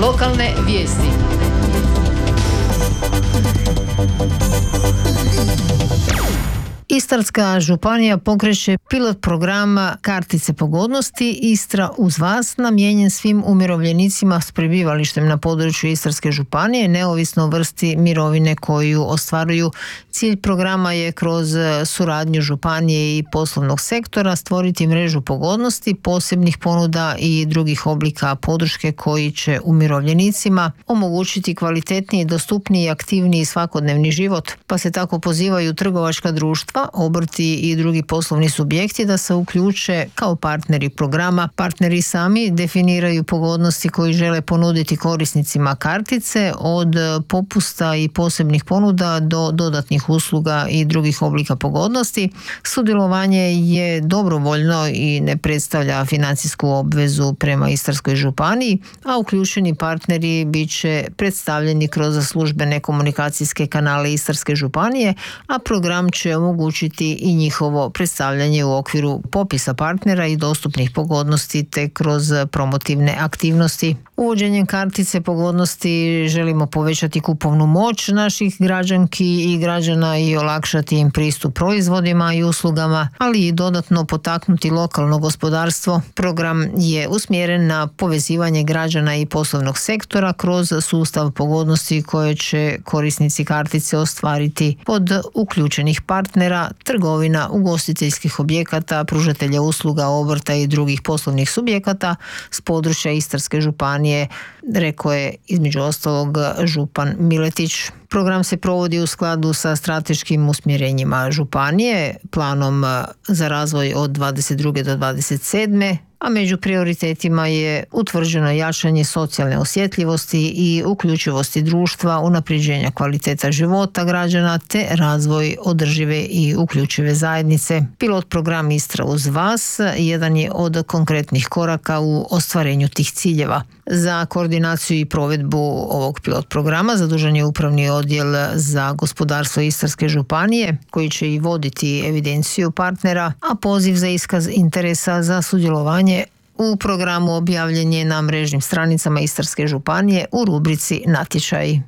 Lokalne vijesti. Istarska županija pokreće pilot program Kartice pogodnosti Istra uz vas, namijenjen svim umirovljenicima s prebivalištem na području Istarske županije, neovisno o vrsti mirovine koju ostvaruju. Cilj programa je kroz suradnju županije i poslovnog sektora stvoriti mrežu pogodnosti, posebnih ponuda i drugih oblika podrške koji će umirovljenicima omogućiti kvalitetniji, dostupniji i aktivniji svakodnevni život, pa se tako pozivaju trgovačka društva, obrti i drugi poslovni subjekti da se uključe kao partneri programa. Partneri sami definiraju pogodnosti koji žele ponuditi korisnicima kartice, od popusta i posebnih ponuda do dodatnih usluga i drugih oblika pogodnosti. Sudjelovanje je dobrovoljno i ne predstavlja financijsku obvezu prema Istarskoj županiji, a uključeni partneri bit će predstavljeni kroz službene komunikacijske kanale Istarske županije, a program će omogućiti i njihovo predstavljanje u okviru popisa partnera i dostupnih pogodnosti te kroz promotivne aktivnosti. Uvođenjem kartice pogodnosti želimo povećati kupovnu moć naših građanki i građana i olakšati im pristup proizvodima i uslugama, ali i dodatno potaknuti lokalno gospodarstvo. Program je usmjeren na povezivanje građana i poslovnog sektora kroz sustav pogodnosti koje će korisnici kartice ostvariti od uključenih partnera, trgovina, ugostiteljskih objekata, pružatelja usluga, obrta i drugih poslovnih subjekata s područja Istarske županije, rekao je između ostalog župan Miletić. Program se provodi u skladu sa strateškim usmjerenjima županije, planom za razvoj od 22. do 27. a među prioritetima je utvrđeno jačanje socijalne osjetljivosti i uključivosti društva, unapređenja kvaliteta života građana te razvoj održive i uključive zajednice. Pilot program Istra uz vas jedan je od konkretnih koraka u ostvarenju tih ciljeva. Za koordinaciju i provedbu ovog pilot programa zadužen je Upravni odjel za gospodarstvo Istarske županije, koji će i voditi evidenciju partnera, a poziv za iskaz interesa za sudjelovanje u programu objavljen je na mrežnim stranicama Istarske županije u rubrici Natječaji.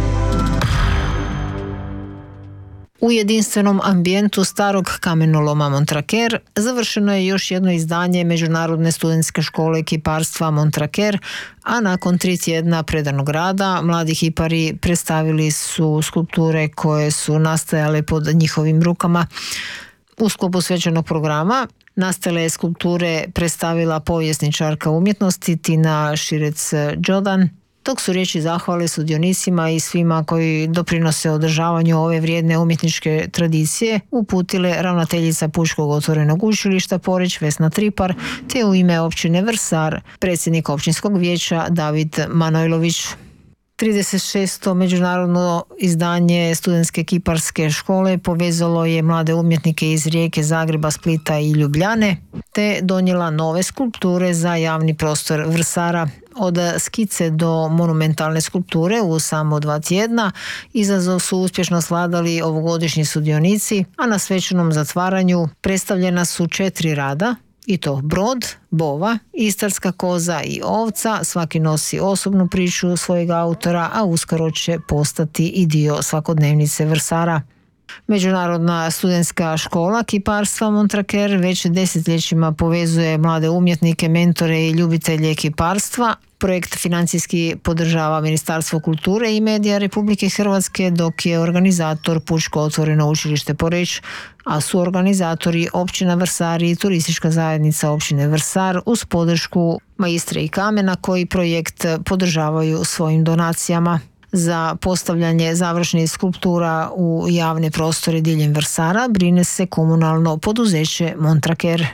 U jedinstvenom ambijentu starog kamenoloma Montraker završeno je još jedno izdanje Međunarodne studentske škole kiparstva Montraker, a nakon 3 tjedna predanog rada mladi kipari predstavili su skulpture koje su nastajale pod njihovim rukama. U sklopu svečanog programa nastale skulpture predstavila povjesničarka umjetnosti Tina Širec-Đodan, dok su riječi zahvale sudionicima i svima koji doprinose održavanju ove vrijedne umjetničke tradicije uputile ravnateljica Pučkog otvorenog učilišta Poreč Vesna Tripar, te u ime općine Vrsar predsjednik općinskog vijeća David Manojlović. 36. međunarodno izdanje studentske kiparske škole povezalo je mlade umjetnike iz Rijeke, Zagreba, Splita i Ljubljane, te donijela nove skulpture za javni prostor Vrsara. Od skice do monumentalne skulpture u samo 2 tjedna izazov su uspješno svladali ovogodišnji sudionici, a na svečanom zatvaranju predstavljena su 4 rada, i to brod, bova, istarska koza i ovca. Svaki nosi osobnu priču svojeg autora, a uskoro će postati i dio svakodnevnice Vrsara. Međunarodna studentska škola kiparstva Montraker već desetljećima povezuje mlade umjetnike, mentore i ljubitelje kiparstva. Projekt financijski podržava Ministarstvo kulture i medija Republike Hrvatske, dok je organizator Pučko otvoreno učilište Poreč, a su organizatori općina Vrsar i turistička zajednica općine Vrsar uz podršku Maistre i Kamena, koji projekt podržavaju svojim donacijama. Za postavljanje završnih skulptura u javne prostore diljem Vrsara brine se komunalno poduzeće Montraker.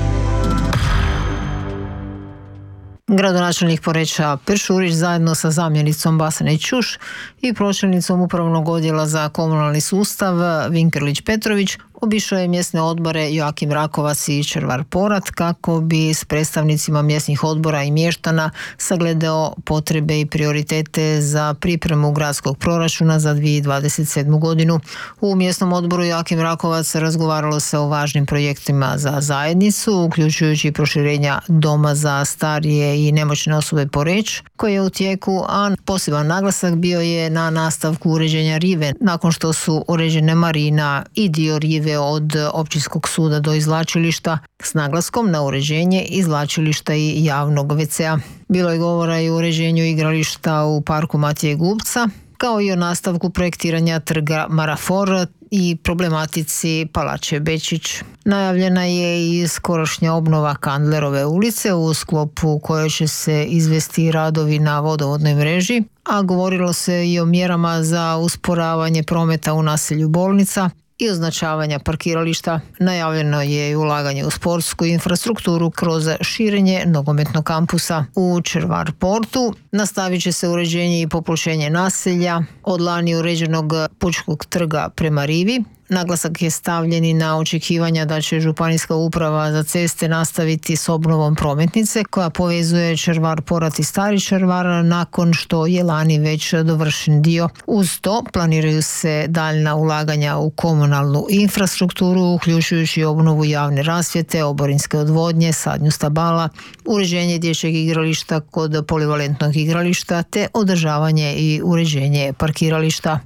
Gradonačelnik Poreča Peršurić zajedno sa zamjenicom Basane Ćuš i pročelnicom Upravnog odjela za komunalni sustav Vinkerlić Petrović obišao je mjesne odbore Joakim Rakovac i Červar Porat kako bi s predstavnicima mjesnih odbora i mještana sagledao potrebe i prioritete za pripremu gradskog proračuna za 2027. godinu. U mjesnom odboru Joakim Rakovac razgovaralo se o važnim projektima za zajednicu, uključujući proširenja doma za starije i nemoćne osobe Poreč, koji je u tijeku, a poseban naglasak bio je na nastavku uređenja rive nakon što su uređene marina i dio rive od općinskog suda do izvlačilišta s naglaskom na uređenje izvlačilišta i javnog WC-a. Bilo je govora i o uređenju igrališta u parku Matije Gubca, kao i o nastavku projektiranja trga Marafor i problematici Palače Bečić. Najavljena je i skorošnja obnova Kandlerove ulice u sklopu koje će se izvesti radovi na vodovodnoj mreži, a govorilo se i o mjerama za usporavanje prometa u naselju Bolnica i označavanja parkirališta. Najavljeno je i ulaganje u sportsku infrastrukturu kroz širenje nogometnog kampusa u Červar Portu. Nastavit će se uređenje i popločenje naselja od lani uređenog Pučkog trga prema rivi. Naglasak je stavljen i na očekivanja da će Županijska uprava za ceste nastaviti s obnovom prometnice koja povezuje Červar Porat i Stari Červar nakon što je lani već dovršen dio. Uz to planiraju se daljna ulaganja u komunalnu infrastrukturu, uključujući obnovu javne rasvjete, oborinske odvodnje, sadnju stabala, uređenje dječjeg igrališta kod polivalentnog igrališta te održavanje i uređenje parkirališta.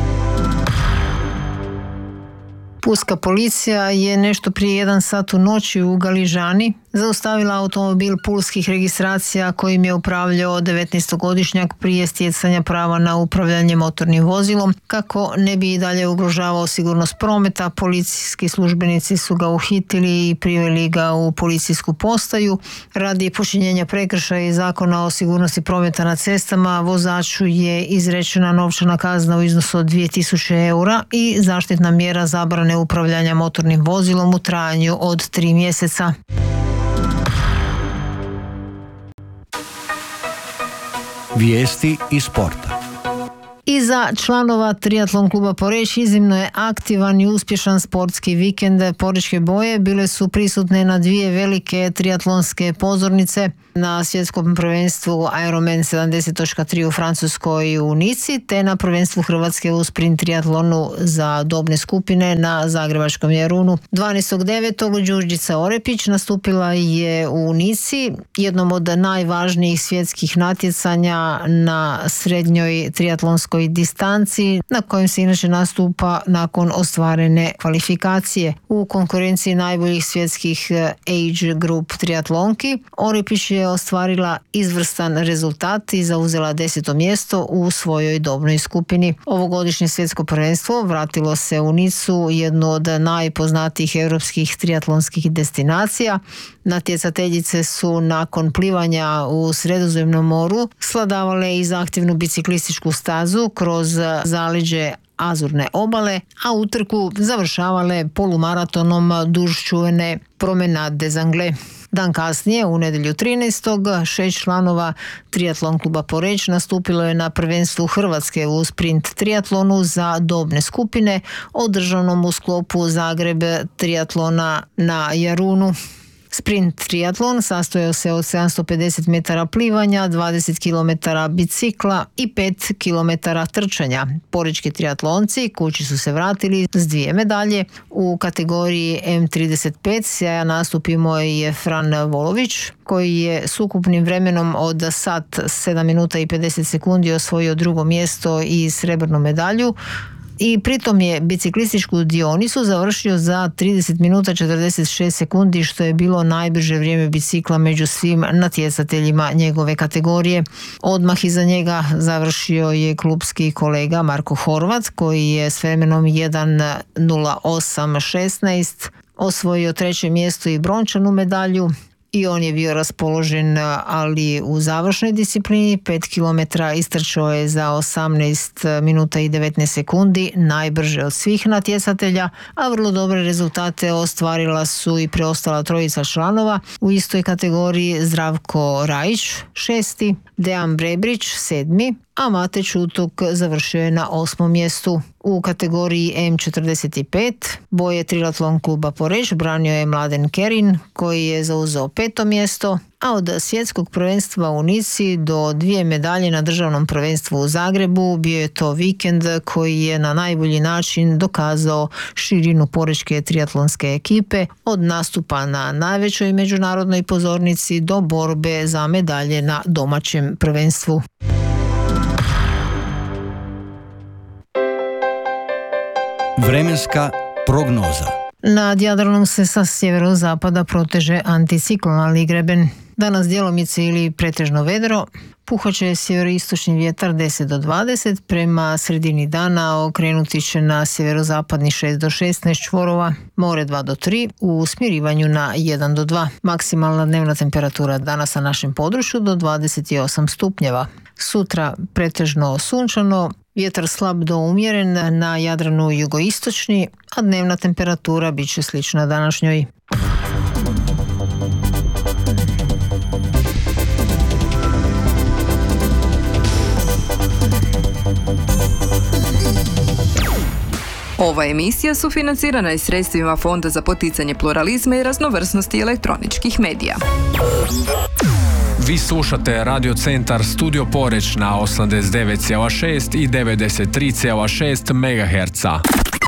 Pulska policija je nešto prije 1 sat u noći u Galižani zaustavila automobil pulskih registracija kojim je upravljao 19-godišnjak prije stjecanja prava na upravljanje motornim vozilom. Kako ne bi i dalje ugrožavao sigurnost prometa, policijski službenici su ga uhitili i priveli ga u policijsku postaju. Radi počinjenja prekršaja iz Zakona o sigurnosti prometa na cestama vozaču je izrečena novčana kazna u iznosu od 2000 eura i zaštitna mjera zabrane upravljanja motornim vozilom u trajanju od 3 mjeseca. Vijesti iz sporta. I za članova Triatlon kluba Poreč iznimno je aktivan i uspješan sportski vikend. Porečke boje bile su prisutne na 2 velike triatlonske pozornice na svjetskom prvenstvu Ironman 70.3 u Francuskoj u Nici te na prvenstvu Hrvatske u sprint triatlonu za dobne skupine na zagrebačkom Jarunu. 12.9. Đurđica Orepić nastupila je u Nici, jednom od najvažnijih svjetskih natjecanja na srednjoj triatlonskoj distanci na kojem se inače nastupa nakon ostvarene kvalifikacije. U konkurenciji najboljih svjetskih age group triatlonki Orepić je ostvarila izvrstan rezultat i zauzela 10. mjesto u svojoj dobnoj skupini. Ovogodišnje svjetsko prvenstvo vratilo se u Nicu, jednu od najpoznatijih europskih triatlonskih destinacija. Natjecateljice su nakon plivanja u Sredozemnom moru svladavale i zahtjevnu biciklističku stazu kroz zaleđe Azurne obale, a utrku završavale polumaratonom duž čuvene Promenade des Anglais. Dan kasnije, u nedjelju 13. 6 članova Triatlon kluba Poreč nastupilo je na prvenstvu Hrvatske u sprint triatlonu za dobne skupine, održanom u sklopu Zagreb triatlona na Jarunu. Sprint triatlon sastojao se od 750 metara plivanja, 20 km bicikla i 5 km trčanja. Porečki triatlonci kući su se vratili s 2 medalje. U kategoriji M35 sjajan nastup imao je Fran Volović, koji je s ukupnim vremenom od sat 7 minuta i 50 sekundi osvojio 2. mjesto i srebrnu medalju. I pritom je biciklističku dionicu završio za 30 minuta 46 sekundi, što je bilo najbrže vrijeme bicikla među svim natjecateljima njegove kategorije. Odmah iza njega završio je klubski kolega Marko Horvat, koji je s vremenom 1.08.16 osvojio 3. mjesto i brončanu medalju. I on je bio raspoložen, ali u završnoj disciplini 5 km istrčao je za 18 minuta i 19 sekundi, najbrže od svih natjecatelja, a vrlo dobre rezultate ostvarila su i preostala 3 članova u istoj kategoriji: Zdravko Rajić 6., Dejan Brebrić 7., a Mate Čutuk završio je na 8. mjestu. U kategoriji M45 boje triatlon kluba Poreč branio je Mladen Kerin koji je zauzeo 5. mjesto, a od svjetskog prvenstva u Nici do 2 medalje na državnom prvenstvu u Zagrebu bio je to vikend koji je na najbolji način dokazao širinu porečke triatlonske ekipe od nastupa na najvećoj međunarodnoj pozornici do borbe za medalje na domaćem prvenstvu. Vremenska prognoza. Nad Jadranom se sa sjeverozapada proteže anticiklonalni greben. Danas djelomice ili pretežno vedro, puhaće sjeveroistočni vjetar 10 do 20, prema sredini dana okrenuti će na sjeverozapadni 6 do 16 čvorova, more 2 do 3, u smirivanju na 1 do 2. Maksimalna dnevna temperatura danas na našem području do 28 stupnjeva. Sutra pretežno sunčano, vjetar slab do umjeren na Jadranu jugoistočni, a dnevna temperatura bit će slična današnjoj. Ova emisija sufinancirana je sredstvima Fonda za poticanje pluralizma i raznovrsnosti elektroničkih medija. Vi slušate Radio Centar Studio Poreč na 89,6 i 93,6 MHz.